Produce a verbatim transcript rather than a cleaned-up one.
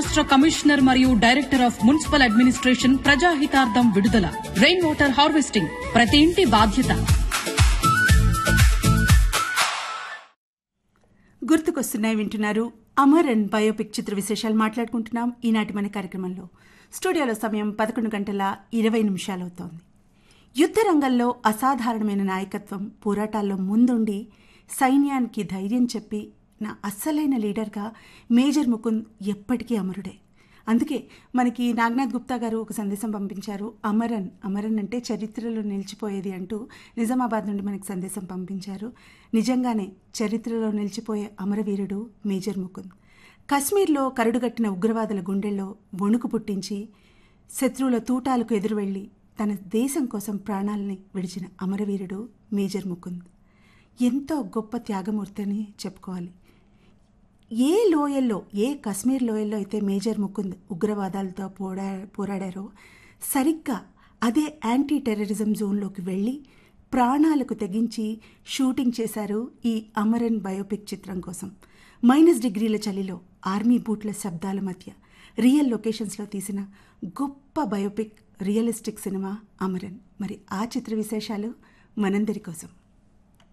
రాష్ట్ర కమిషనర్ మరియు director of municipal administration ప్రజాహితార్థం విడుదల. రెయిన్ వాటర్ హార్వెస్టింగ్ ప్రతి ఇంటి బాధ్యత. గుర్తుకొస్తున్నాయి వింటున్నారు. అమరన్ బయోపిక్ చిత్ర విశేషాలు మాట్లాడుకుంటున్నాం ఈనాటి మన కార్యక్రమంలో. స్టూడియోలో సమయం పదకొండు గంటల ఇరవై నిమిషాలవుతోంది. యుద్ధ రంగంలో అసాధారణమైన నాయకత్వం, పోరాటాల్లో ముందుండి సైన్యానికి ధైర్యం చెప్పి నా అస్సలైన లీడర్గా మేజర్ ముకుంద్ ఎప్పటికీ అమరుడే. అందుకే మనకి నాగనాథ్ గుప్తా గారు ఒక సందేశం పంపించారు. అమరన్ అమరన్ అంటే చరిత్రలో నిలిచిపోయేది అంటూ నిజామాబాద్ నుండి మనకి సందేశం పంపించారు. నిజంగానే చరిత్రలో నిలిచిపోయే అమరవీరుడు మేజర్ ముకుంద్. కశ్మీర్లో కరుడుగట్టిన ఉగ్రవాదుల గుండెల్లో వణుకు పుట్టించి శత్రువుల తూటాలకు ఎదురు వెళ్లి తన దేశం కోసం ప్రాణాలని విడిచిన అమరవీరుడు మేజర్ ముకుంద్. ఎంతో గొప్ప త్యాగమూర్తి అని చెప్పుకోవాలి. ఏ లోయల్లో, ఏ కశ్మీర్ లోయల్లో అయితే మేజర్ ముకుంద్ ఉగ్రవాదాలతో పోరా పోరాడారో సరిగ్గా అదే యాంటీ టెర్రరిజం జోన్లోకి వెళ్ళి ప్రాణాలకు తెగించి షూటింగ్ చేశారు ఈ అమరన్ బయోపిక్ చిత్రం కోసం. మైనస్ డిగ్రీల చలిలో ఆర్మీ బూట్ల శబ్దాల మధ్య రియల్ లొకేషన్స్లో తీసిన గొప్ప బయోపిక్ రియలిస్టిక్ సినిమా అమరన్. మరి ఆ చిత్ర విశేషాలు మనందరి కోసం.